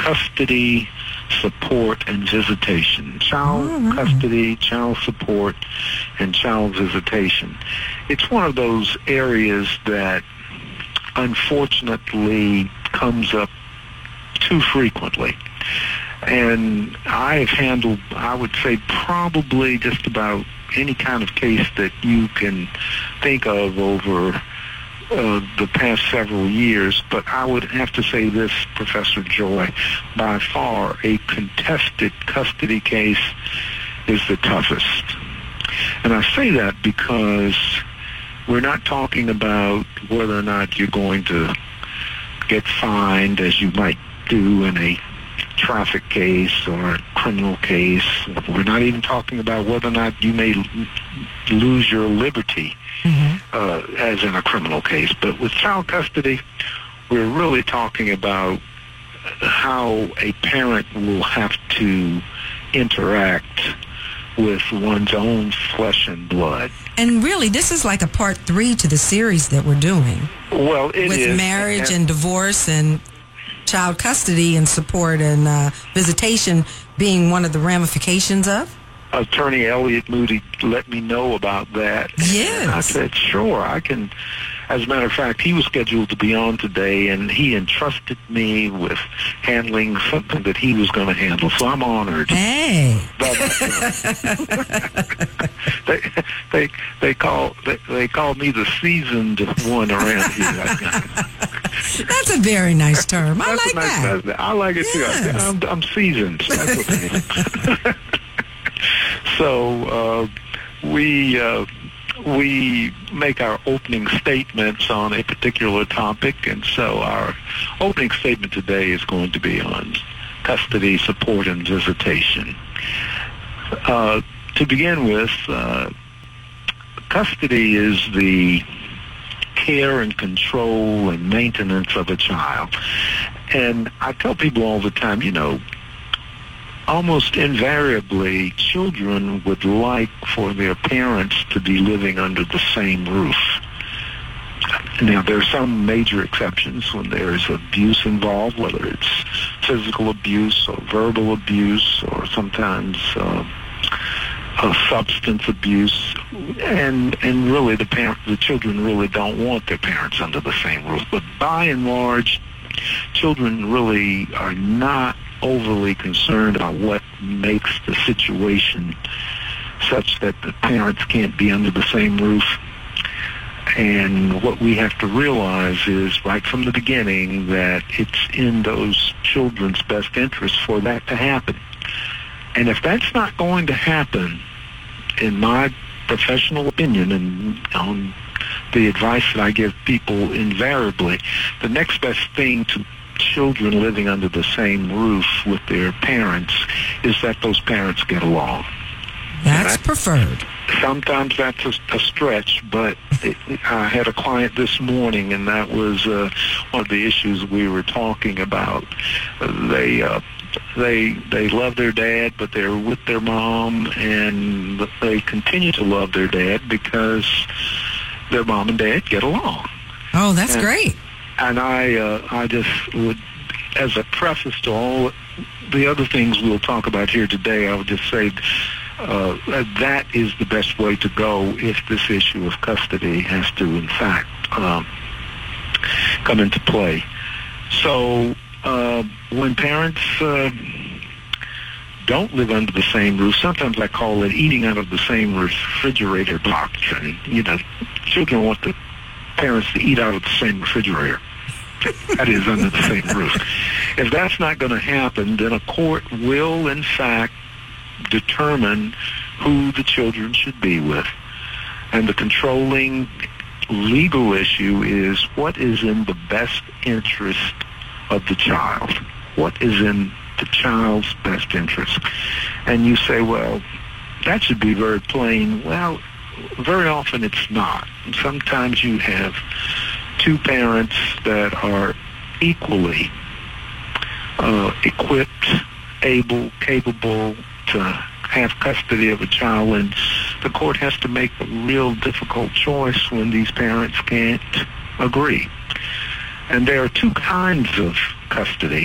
custody, support, and visitation. Child custody, child support, and child visitation. It's one of those areas that unfortunately comes up too frequently. And I've handled, I would say, probably just about any kind of case that you can think of over the past several years. But I would have to say this, Professor Joy, by far a contested custody case is the toughest. And I say that because we're not talking about whether or not you're going to get fined, as you might do in a traffic case or a criminal case. We're not even talking about whether or not you may lose your liberty as in a criminal case. But with child custody, we're really talking about how a parent will have to interact with one's own flesh and blood. And really, this is like a part 3 to the series that we're doing. Well, it is. With marriage and divorce and child custody and support and visitation being one of the ramifications of? Attorney Elliott Moody let me know about that. Yes. And I said, sure, I can. As a matter of fact, he was scheduled to be on today, and he entrusted me with handling something that he was going to handle, so I'm honored. Hey. But, they call me the seasoned one around here. That's a very nice term. I like that. I like it too. Yes. I'm seasoned. That's what it is. So we make our opening statements on a particular topic, and so our opening statement today is going to be on custody, support, and visitation. To begin with, custody is the care and control and maintenance of a child. And I tell people all the time, almost invariably, children would like for their parents to be living under the same roof. Now, there are some major exceptions when there is abuse involved, whether it's physical abuse or verbal abuse or sometimes substance abuse, and really the children really don't want their parents under the same roof. But by and large, children really are not overly concerned about what makes the situation such that the parents can't be under the same roof. And what we have to realize is right from the beginning that it's in those children's best interest for that to happen. And if that's not going to happen, in my professional opinion and on the advice that I give people invariably, the next best thing to children living under the same roof with their parents is that those parents get along. That's preferred. Sometimes that's a stretch, but I had a client this morning, and that was one of the issues we were talking about. They love their dad, but they're with their mom, and they continue to love their dad because their mom and dad get along. Oh, that's great. And I just would, as a preface to all the other things we'll talk about here today, I would just say that is the best way to go if this issue of custody has to, in fact, come into play. So when parents don't live under the same roof, sometimes I call it eating out of the same refrigerator doctrine. Children want the parents to eat out of the same refrigerator. That is, under the same roof. If that's not going to happen, then a court will, in fact, determine who the children should be with. And the controlling legal issue is what is in the best interest of the child. What is in the child's best interest? And you say, well, that should be very plain. Well, very often it's not. Sometimes you have two parents that are equally equipped, able, capable to have custody of a child, and the court has to make a real difficult choice when these parents can't agree. And there are two kinds of custody.